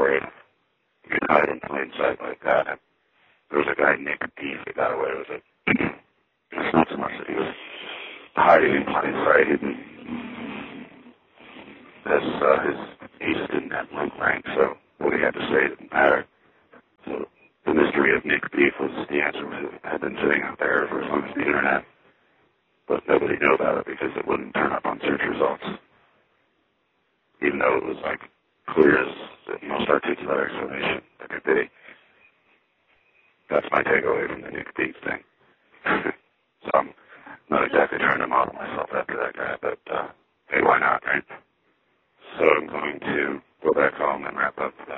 story. You can hide in plain sight like that. There was a guy, Nick Deef, that got away with it. It's not so much that he was hiding in plain sight. He just didn't have low rank, so what he had to say didn't matter. So the mystery of Nick Deef was the answer had been sitting out there for as long as the internet. But nobody knew about it because it wouldn't turn up on search results. Even though it was like clear as the most articulate explanation that could be. That's my takeaway from the Nick Deef thing. So I'm not exactly trying to model myself after that guy, but hey, why not, right? So I'm going to go back home and wrap up